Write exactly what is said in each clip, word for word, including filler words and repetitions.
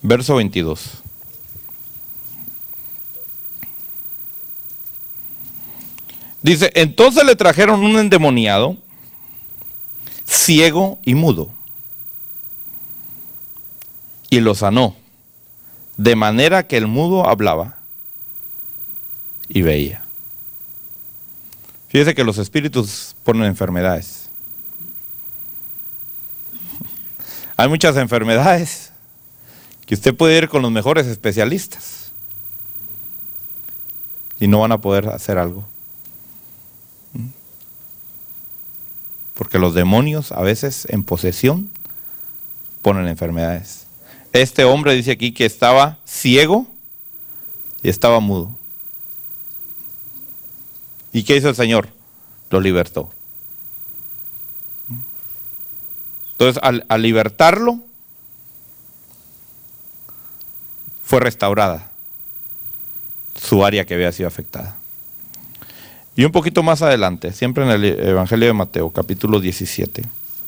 verso veintidós. Dice, entonces le trajeron un endemoniado, ciego y mudo, y lo sanó, de manera que el mudo hablaba y veía. Fíjese que los espíritus ponen enfermedades. Hay muchas enfermedades que usted puede ir con los mejores especialistas y no van a poder hacer algo. Porque los demonios a veces en posesión ponen enfermedades. Este hombre dice aquí que estaba ciego y estaba mudo. ¿Y qué hizo el Señor? Lo libertó. Entonces, al, al libertarlo, fue restaurada su área que había sido afectada. Y un poquito más adelante, siempre en el Evangelio de Mateo, capítulo diecisiete.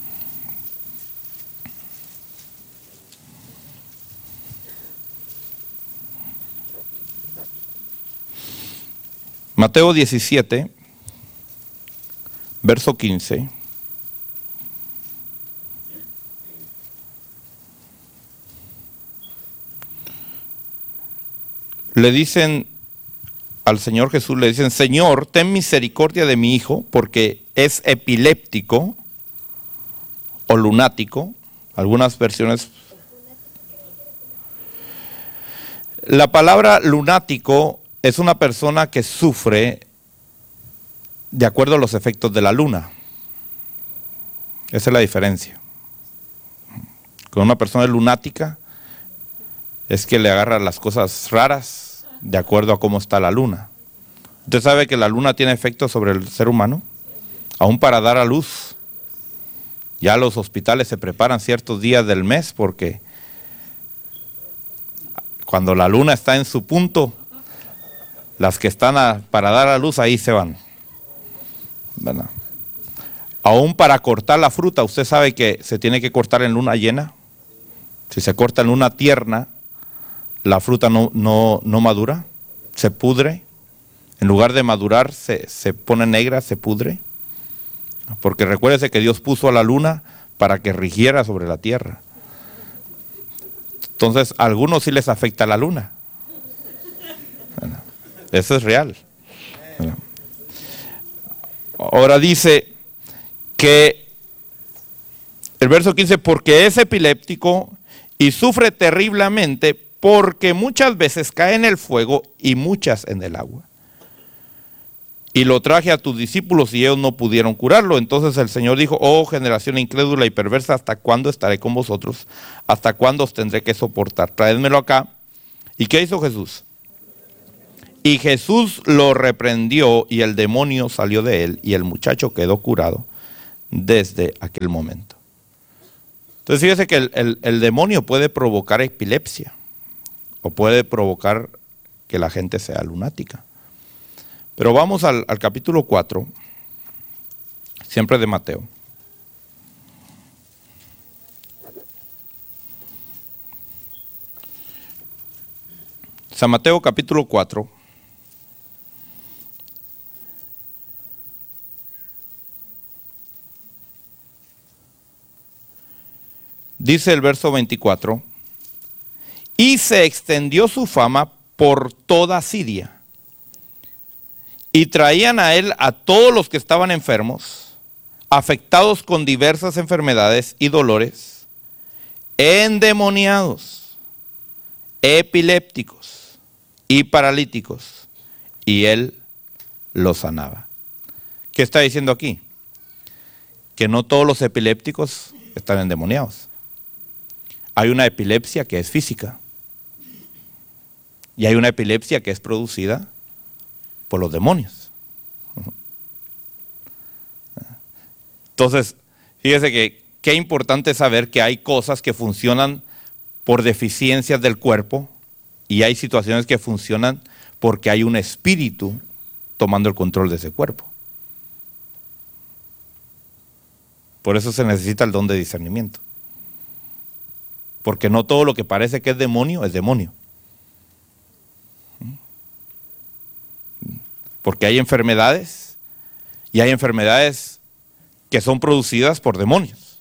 Mateo diecisiete, verso quince. Le dicen al Señor Jesús, le dicen, Señor, ten misericordia de mi hijo, porque es epiléptico o lunático. Algunas versiones. La palabra lunático es una persona que sufre de acuerdo a los efectos de la luna. Esa es la diferencia. Con una persona lunática es que le agarra las cosas raras de acuerdo a cómo está la luna. Usted sabe que la luna tiene efectos sobre el ser humano, aún para dar a luz. Ya los hospitales se preparan ciertos días del mes porque cuando la luna está en su punto, las que están a, para dar a luz ahí se van. ¿Verdad? Aún para cortar la fruta, usted sabe que se tiene que cortar en luna llena. Si se corta en luna tierna, la fruta no, no, no madura, se pudre. En lugar de madurar, se, se pone negra, se pudre. Porque recuérdese que Dios puso a la luna para que rigiera sobre la tierra. Entonces, a algunos sí les afecta la luna. Eso es real. Ahora dice que el verso quince, porque es epiléptico y sufre terriblemente, porque muchas veces cae en el fuego y muchas en el agua. Y lo traje a tus discípulos y ellos no pudieron curarlo. Entonces el Señor dijo, oh generación incrédula y perversa, ¿hasta cuándo estaré con vosotros? ¿Hasta cuándo os tendré que soportar? Traédmelo acá. ¿Y qué hizo Jesús? Y Jesús lo reprendió y el demonio salió de él y el muchacho quedó curado desde aquel momento. Entonces fíjese que el, el, el demonio puede provocar epilepsia o puede provocar que la gente sea lunática. Pero vamos al, al capítulo cuatro, siempre de Mateo. San Mateo capítulo cuatro. Dice el verso veinticuatro, y se extendió su fama por toda Siria, y traían a él a todos los que estaban enfermos, afectados con diversas enfermedades y dolores, endemoniados, epilépticos y paralíticos, y él los sanaba. ¿Qué está diciendo aquí? Que no todos los epilépticos están endemoniados. Hay una epilepsia que es física y hay una epilepsia que es producida por los demonios. Entonces, fíjese que qué importante es saber que hay cosas que funcionan por deficiencias del cuerpo y hay situaciones que funcionan porque hay un espíritu tomando el control de ese cuerpo. Por eso se necesita el don de discernimiento. Porque no todo lo que parece que es demonio es demonio. Porque hay enfermedades y hay enfermedades que son producidas por demonios.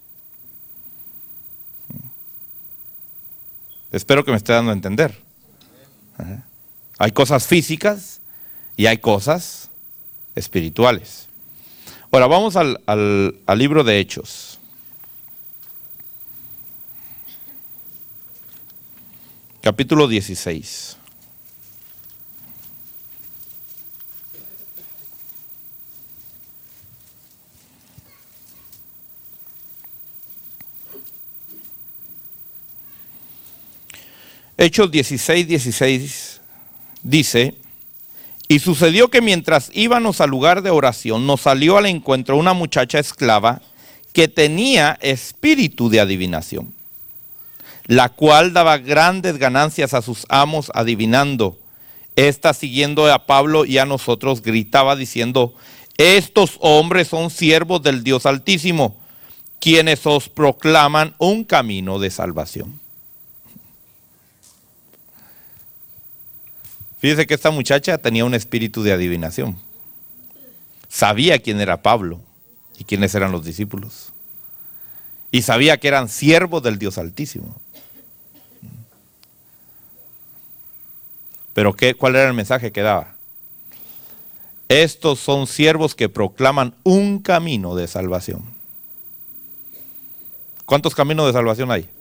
Espero que me esté dando a entender. Hay cosas físicas y hay cosas espirituales. Ahora vamos al, al, al libro de Hechos. Capítulo dieciséis. Hechos dieciséis, dieciséis dice: y sucedió que mientras íbamos al lugar de oración, nos salió al encuentro una muchacha esclava que tenía espíritu de adivinación, la cual daba grandes ganancias a sus amos adivinando. Esta, siguiendo a Pablo y a nosotros, gritaba diciendo: estos hombres son siervos del Dios Altísimo, quienes os proclaman un camino de salvación. Fíjese que esta muchacha tenía un espíritu de adivinación. Sabía quién era Pablo y quiénes eran los discípulos. Y sabía que eran siervos del Dios Altísimo. Pero ¿qué, ¿cuál era el mensaje que daba? Estos son siervos que proclaman un camino de salvación. ¿Cuántos caminos de salvación hay?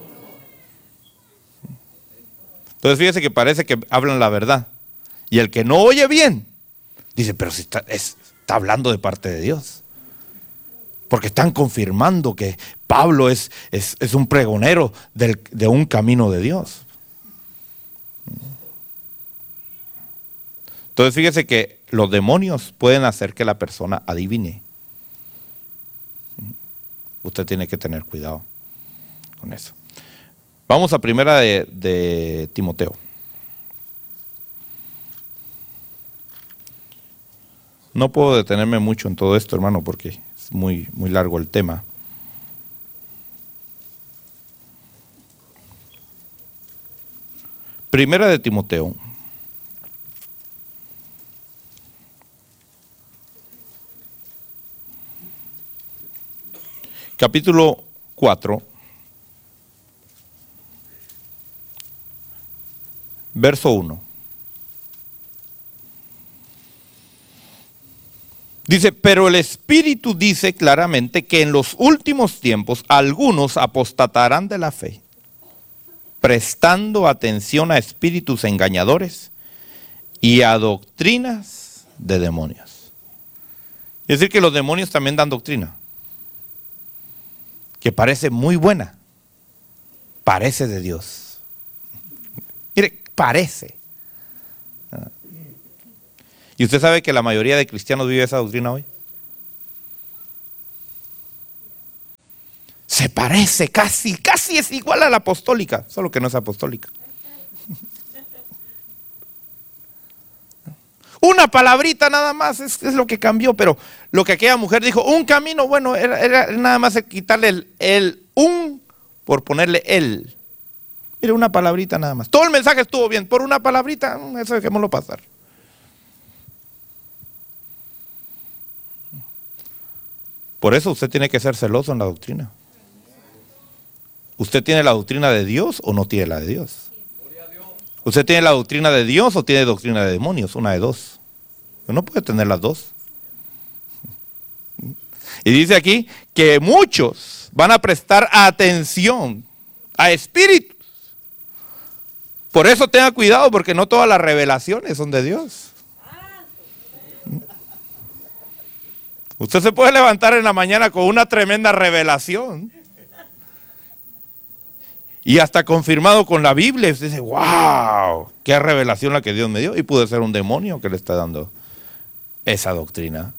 Entonces fíjese que parece que hablan la verdad. Y el que no oye bien, dice, pero si está, es, está hablando de parte de Dios. Porque están confirmando que Pablo es, es, es un pregonero del, de un camino de Dios. Entonces fíjese que los demonios pueden hacer que la persona adivine. Usted tiene que tener cuidado con eso. Vamos a primera de, de Timoteo. No puedo detenerme mucho en todo esto, hermano, porque es muy, muy largo el tema. Primera de Timoteo. Capítulo cuatro. Verso uno. Dice, pero el Espíritu dice claramente que en los últimos tiempos algunos apostatarán de la fe, prestando atención a espíritus engañadores y a doctrinas de demonios. Es decir, que los demonios también dan doctrina, que parece muy buena, parece de Dios. Mire, parece. ¿Y usted sabe que la mayoría de cristianos vive esa doctrina hoy? Se parece casi, casi es igual a la apostólica, solo que no es apostólica. Una palabrita nada más es, es lo que cambió, pero lo que aquella mujer dijo, un camino, bueno, era, era nada más quitarle el, el un por ponerle el. Mire, una palabrita nada más. Todo el mensaje estuvo bien, por una palabrita, eso dejémoslo pasar. Por eso usted tiene que ser celoso en la doctrina. ¿Usted tiene la doctrina de Dios o no tiene la de Dios? ¿Usted tiene la doctrina de Dios o tiene doctrina de demonios? Una de dos. No puede tener las dos. Y dice aquí que muchos van a prestar atención a espíritus. Por eso tenga cuidado, porque no todas las revelaciones son de Dios. Usted se puede levantar en la mañana con una tremenda revelación. Y hasta confirmado con la Biblia. Usted dice, wow, qué revelación la que Dios me dio. Y puede ser un demonio que le está dando esa doctrina.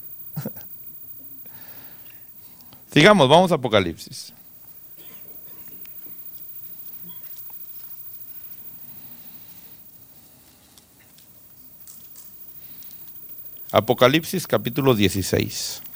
Sigamos, vamos a Apocalipsis. Apocalipsis capítulo dieciséis.